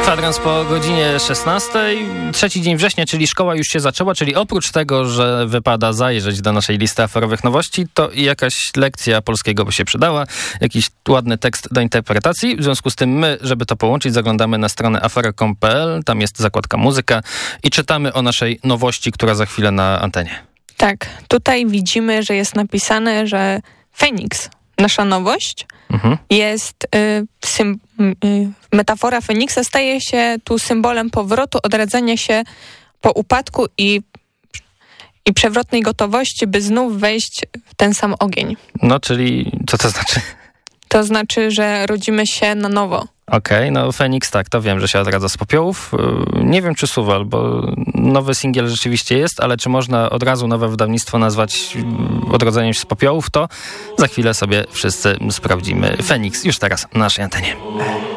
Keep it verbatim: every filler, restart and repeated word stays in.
Kwadrans po godzinie szesnastej. Trzeci dzień września, czyli szkoła już się zaczęła, czyli oprócz tego, że wypada zajrzeć do naszej listy aforowych nowości, to i jakaś lekcja polskiego by się przydała, jakiś ładny tekst do interpretacji. W związku z tym my, żeby to połączyć, zaglądamy na stronę afora kropka com kropka p l, tam jest zakładka muzyka i czytamy o naszej nowości, która za chwilę na antenie. Tak, tutaj widzimy, że jest napisane, że Feniks, nasza nowość, mhm. jest y, sym, y, metafora Feniksa staje się tu symbolem powrotu, odradzania się po upadku i, i przewrotnej gotowości, by znów wejść w ten sam ogień. No, czyli co to znaczy? To znaczy, że rodzimy się na nowo. Okej, okay, no Feniks tak, to wiem, że się odradza z popiołów. Nie wiem, czy Suwal, bo nowy singiel rzeczywiście jest, ale czy można od razu nowe wydawnictwo nazwać odrodzeniem się z popiołów, to za chwilę sobie wszyscy sprawdzimy. Feniks już teraz na naszej antenie.